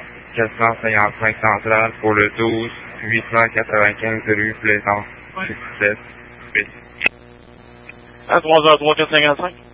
455 centrale pour le 12 895 rue Plaisance. Ouais. 17 B. À 3h03 455.